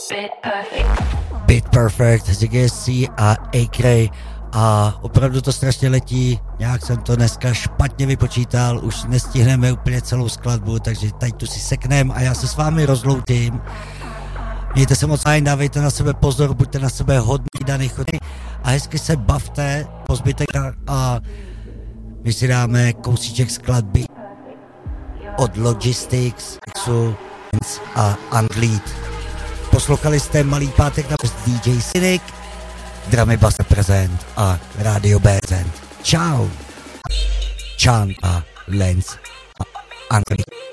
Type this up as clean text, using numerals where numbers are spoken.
Bit Perfect, ZGSC a A-Cray a opravdu to strašně letí, nějak jsem to dneska špatně vypočítal, už nestihneme úplně celou skladbu, takže tady tu si seknem a já se s vámi rozloutím. Mějte se moc fajn, dávejte na sebe pozor, buďte na sebe hodný, daný, chodný a hezky se bavte po zbytek a my si dáme kousíček skladby od Logistics, a Unlead. Poslouchali jste Malý pátek na DJ Cynic, Dramy Bass Represent a Radio BZ. Čau! Chan a Lens a Unlead.